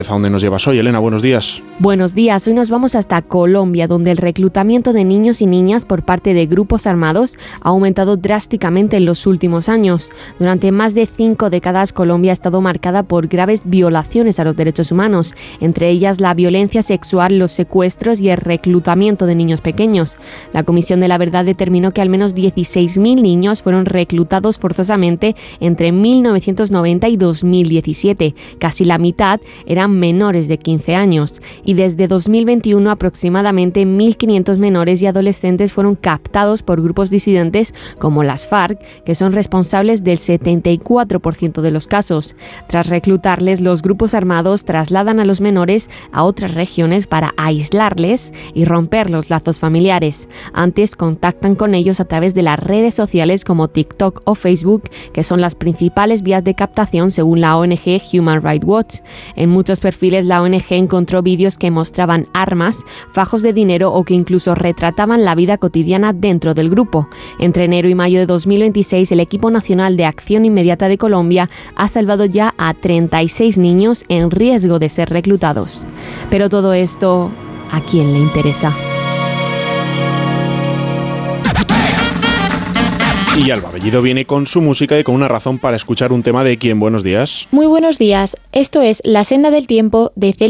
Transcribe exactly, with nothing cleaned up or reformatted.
¿A dónde nos llevas hoy, Elena? Buenos días. Buenos días. Hoy nos vamos hasta Colombia, donde el reclutamiento de niños y niñas por parte de grupos armados ha aumentado drásticamente en los últimos años. Durante más de cinco décadas, Colombia ha estado marcada por graves violaciones a los derechos humanos, entre ellas la violencia sexual, los secuestros y el reclutamiento de niños pequeños. La Comisión de la Verdad determinó que al menos dieciséis mil niños fueron reclutados forzosamente entre mil novecientos noventa y dos mil diecisiete. Casi la mitad eran menores de quince años, y desde dos mil veintiuno aproximadamente mil quinientos menores y adolescentes fueron captados por grupos disidentes como las FARC, que son responsables del setenta y cuatro por ciento de los casos. Tras reclutarles, los grupos armados trasladan a los menores a otras regiones para aislarles y romper los lazos familiares. Antes contactan con ellos a través de las redes sociales como TikTok o Facebook, que son las principales vías de captación según la O N G Human Rights Watch. En muchos perfiles, la O N G encontró vídeos que mostraban armas, fajos de dinero o que incluso retrataban la vida cotidiana dentro del grupo. Entre enero y mayo de dos mil veintiséis, el Equipo Nacional de Acción Inmediata de Colombia ha salvado ya a treinta y seis niños en riesgo de ser reclutados. Pero todo esto, ¿a quién le interesa? Y Alba Bellido viene con su música y con una razón para escuchar un tema de ¿Quién? Buenos días. Muy buenos días. Esto es La Senda del Tiempo de Celia